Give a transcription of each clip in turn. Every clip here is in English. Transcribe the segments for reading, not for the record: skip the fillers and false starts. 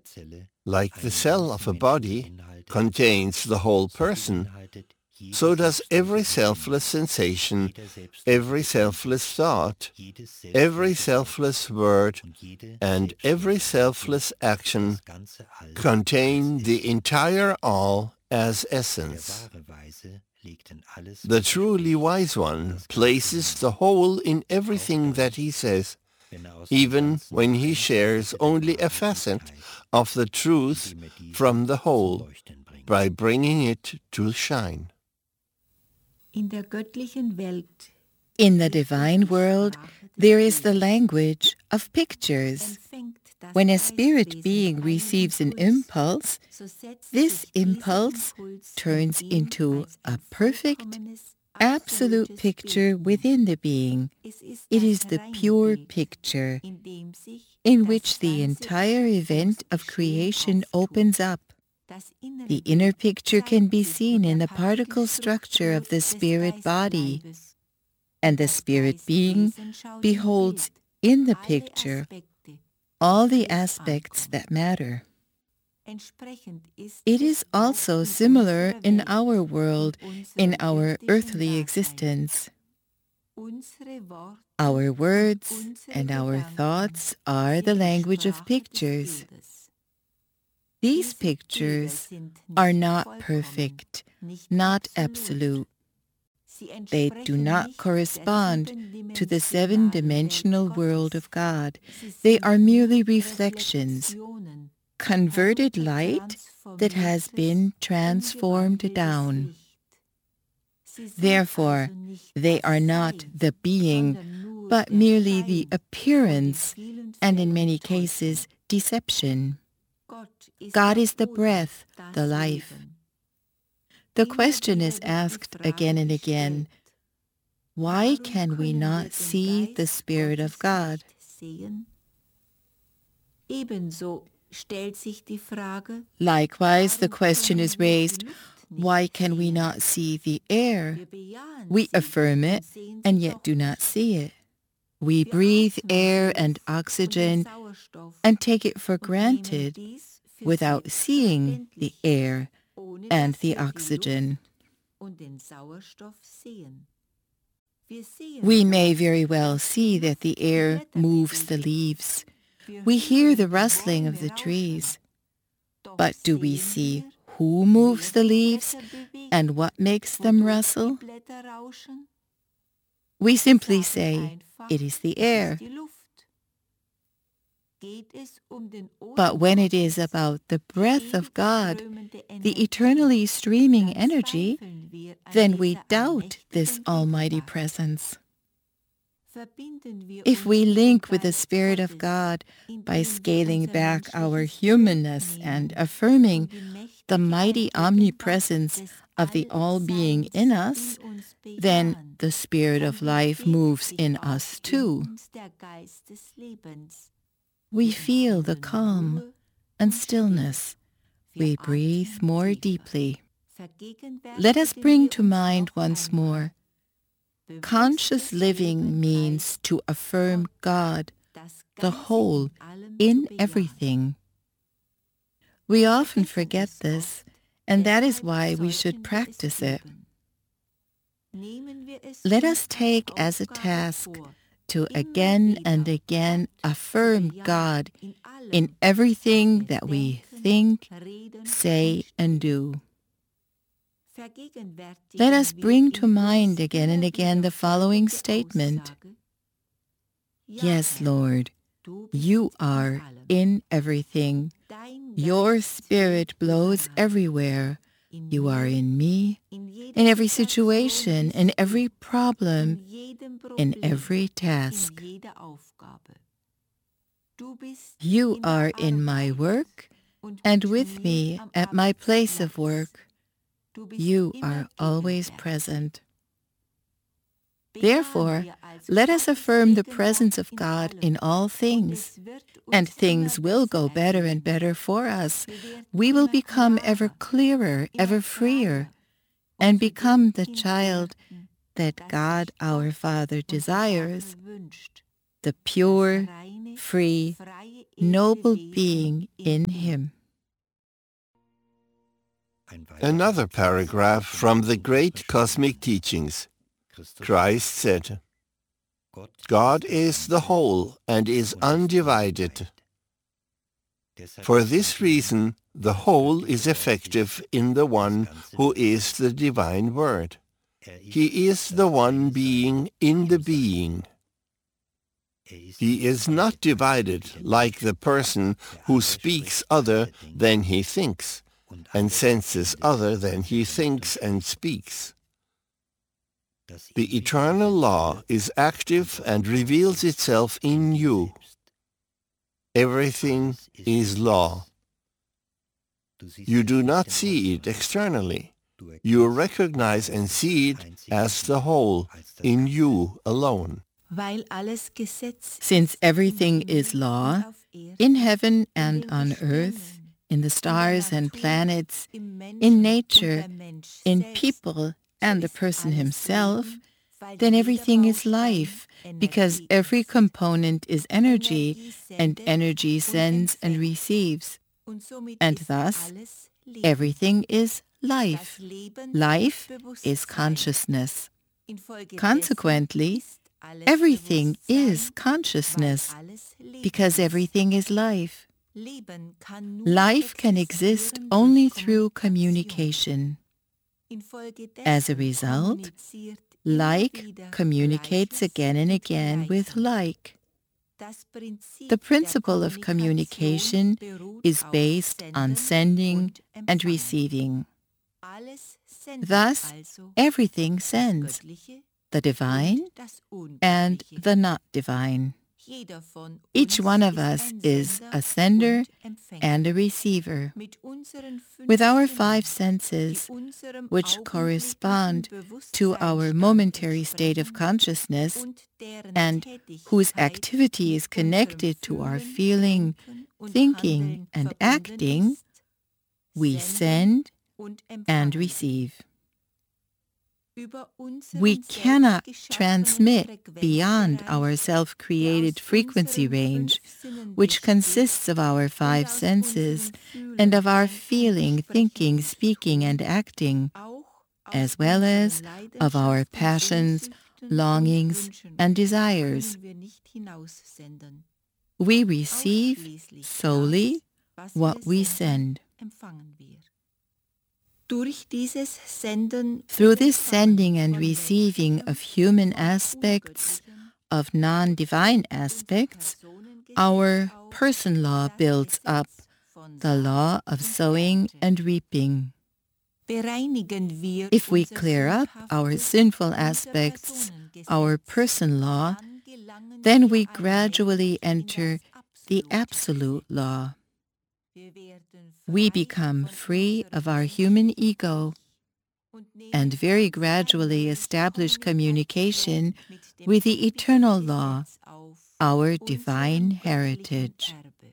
Like the cell of a body contains the whole person, so does every selfless sensation, every selfless thought, every selfless word, and every selfless action contain the entire all as essence. The truly wise one places the whole in everything that he says, even when he shares only a facet of the truth from the whole, by bringing it to shine. In der göttlichen Welt, in the divine world, there is the language of pictures. When a spirit being receives an impulse, this impulse turns into a perfect, absolute picture within the being. It is the pure picture in which the entire event of creation opens up. The inner picture can be seen in the particle structure of the spirit body, and the spirit being beholds in the picture all the aspects that matter. It is also similar in our world, in our earthly existence. Our words and our thoughts are the language of pictures. These pictures are not perfect, not absolute. They do not correspond to the seven-dimensional world of God. They are merely reflections, converted light that has been transformed down. Therefore, they are not the being, but merely the appearance, and in many cases, deception. God is the breath, the life. The question is asked again and again, why can we not see the Spirit of God? Likewise, the question is raised, why can we not see the air? We affirm it and yet do not see it. We breathe air and oxygen and take it for granted without seeing the air and the oxygen. We may very well see that the air moves the leaves. We hear the rustling of the trees. But do we see who moves the leaves and what makes them rustle? We simply say, it is the air. But when it is about the breath of God, the eternally streaming energy, then we doubt this almighty presence. If we link with the Spirit of God by scaling back our humanness and affirming the mighty omnipresence of the All-Being in us, then the Spirit of life moves in us too. We feel the calm and stillness. We breathe more deeply. Let us bring to mind once more, conscious living means to affirm God, the whole, in everything. We often forget this, and that is why we should practice it. Let us take as a task to again and again affirm God in everything that we think, say, and do. Let us bring to mind again and again the following statement. Yes, Lord, you are in everything. Your Spirit blows everywhere. You are in me, in every situation, in every problem, in every task. You are in my work and with me at my place of work. You are always present. Therefore, let us affirm the presence of God in all things, and things will go better and better for us. We will become ever clearer, ever freer, and become the child that God our Father desires, the pure, free, noble being in him. Another paragraph from the great cosmic teachings. Christ said, God is the whole and is undivided. For this reason, the whole is effective in the one who is the divine word. He is the one being in the being. He is not divided like the person who speaks other than he thinks, and senses other than he thinks and speaks. The eternal law is active and reveals itself in you. Everything is law. You do not see it externally. You recognize and see it as the whole, in you alone. Since everything is law, in heaven and on earth, in the stars and planets, in nature, in people and the person himself, then everything is life, because every component is energy, and energy sends and receives. And thus, everything is life. Life is consciousness. Consequently, everything is consciousness, because everything is life. Life can exist only through communication. As a result, like communicates again and again with like. The principle of communication is based on sending and receiving. Thus, everything sends, the divine and the not divine. Each one of us is a sender and a receiver. With our five senses, which correspond to our momentary state of consciousness and whose activity is connected to our feeling, thinking, and acting, we send and receive. We cannot transmit beyond our self-created frequency range, which consists of our five senses and of our feeling, thinking, speaking, and acting, as well as of our passions, longings, and desires. We receive solely what we send. Through this sending and receiving of human aspects, of non-divine aspects, our person law builds up, the law of sowing and reaping. If we clear up our sinful aspects, our person law, then we gradually enter the absolute law. We become free of our human ego and very gradually establish communication with the eternal law, our divine heritage.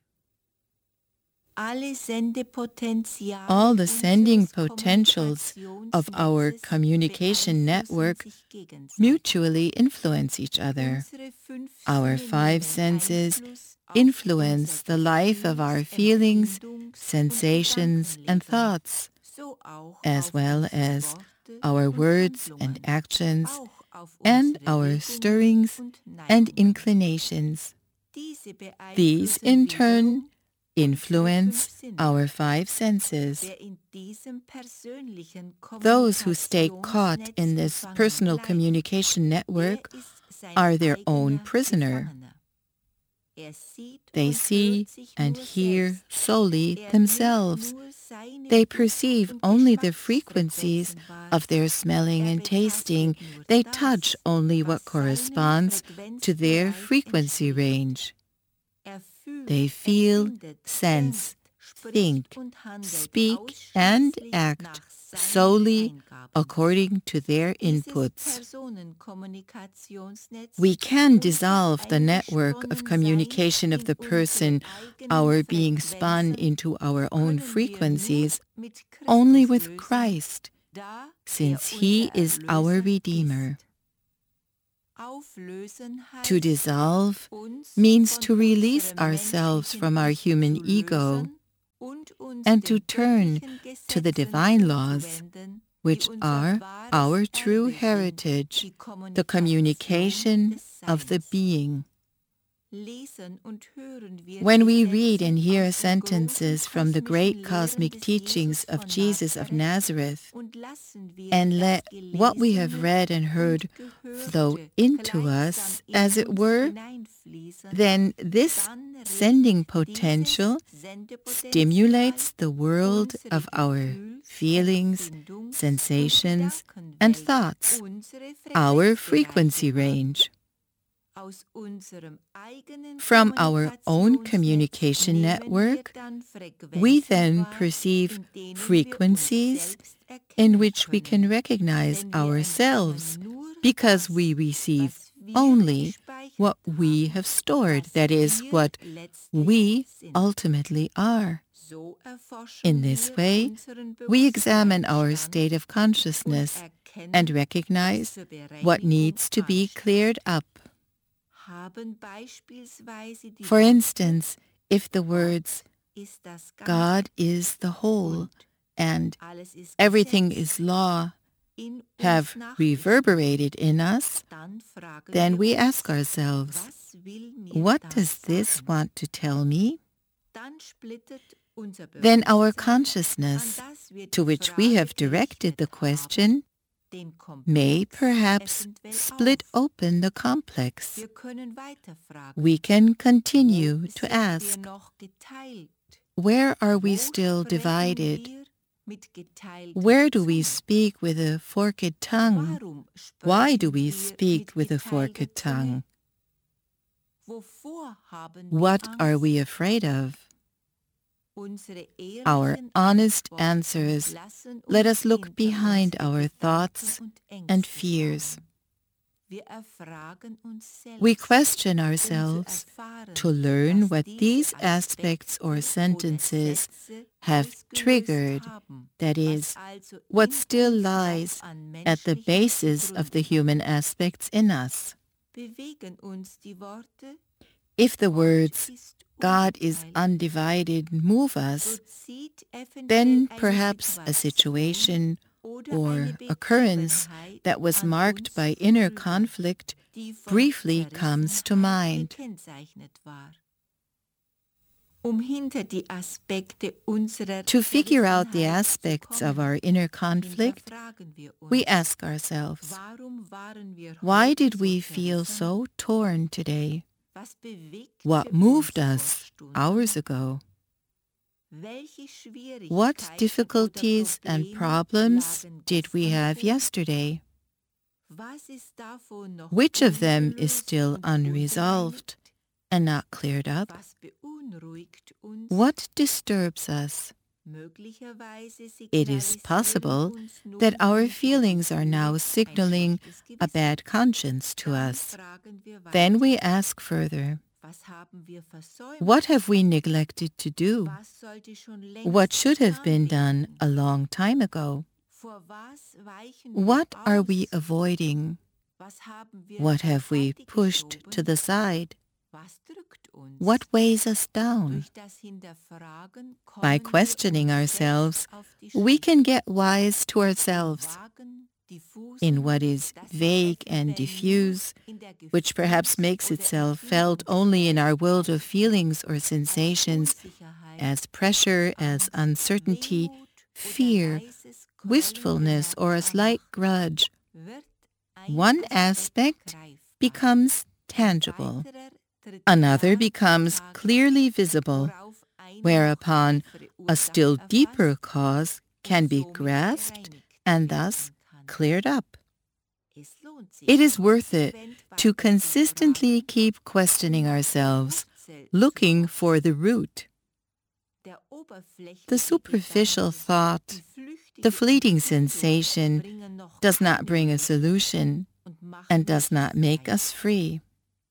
All the sending potentials of our communication network mutually influence each other. Our five senses influence the life of our feelings, sensations, and thoughts, as well as our words and actions, and our stirrings and inclinations. These, in turn, influence our five senses. Those who stay caught in this personal communication network are their own prisoner. They see and hear solely themselves. They perceive only the frequencies of their smelling and tasting. They touch only what corresponds to their frequency range. They feel, sense, think, speak, and act solely according to their inputs. We can dissolve the network of communication of the person, our being spun into our own frequencies, only with Christ, since He is our Redeemer. To dissolve means to release ourselves from our human ego and to turn to the divine laws, which are our true heritage, the communication of the being. When we read and hear sentences from the great cosmic teachings of Jesus of Nazareth, and let what we have read and heard flow into us, as it were, then this sending potential stimulates the world of our feelings, sensations, and thoughts, our frequency range. From our own communication network, we then perceive frequencies in which we can recognize ourselves because we receive only what we have stored, that is, what we ultimately are. In this way, we examine our state of consciousness and recognize what needs to be cleared up. For instance, if the words God is the whole and everything is law have reverberated in us, then we ask ourselves, what does this want to tell me? Then our consciousness, to which we have directed the question, may perhaps split open the complex. We can continue to ask, where are we still divided? Where do we speak with a forked tongue? Why do we speak with a forked tongue? What are we afraid of? Our honest answers let us look behind our thoughts and fears. We question ourselves to learn what these aspects or sentences have triggered, that is, what still lies at the basis of the human aspects in us. If the words God is undivided move us, then perhaps a situation or occurrence that was marked by inner conflict briefly comes to mind. To figure out the aspects of our inner conflict, we ask ourselves, why did we feel so torn today? What moved us hours ago? What difficulties and problems did we have yesterday? Which of them is still unresolved and not cleared up? What disturbs us? It is possible that our feelings are now signaling a bad conscience to us. Then we ask further, what have we neglected to do? What should have been done a long time ago? What are we avoiding? What have we pushed to the side? What weighs us down? By questioning ourselves, we can get wise to ourselves. In what is vague and diffuse, which perhaps makes itself felt only in our world of feelings or sensations, as pressure, as uncertainty, fear, wistfulness, or a slight grudge, one aspect becomes tangible. Another becomes clearly visible, whereupon a still deeper cause can be grasped and thus cleared up. It is worth it to consistently keep questioning ourselves, looking for the root. The superficial thought, the fleeting sensation, does not bring a solution and does not make us free.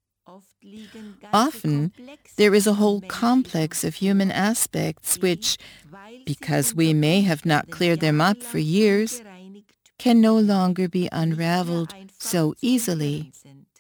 Often, there is a whole complex of human aspects which, because we may have not cleared them up for years, can no longer be unraveled so easily.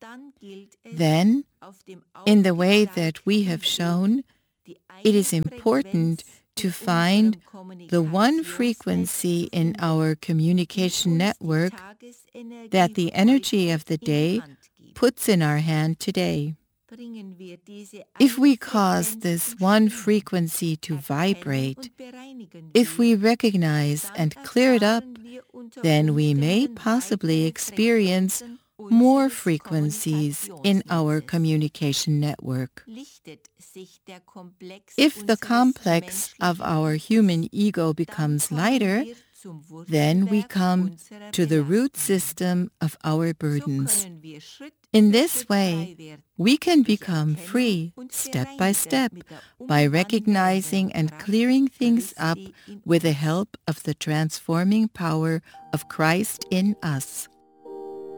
Then, in the way that we have shown, it is important to find the one frequency in our communication network that the energy of the day puts in our hand today. If we cause this one frequency to vibrate, if we recognize and clear it up, then we may possibly experience more frequencies in our communication network. If the complex of our human ego becomes lighter, then we come to the root system of our burdens. In this way, we can become free step by step by recognizing and clearing things up with the help of the transforming power of Christ in us.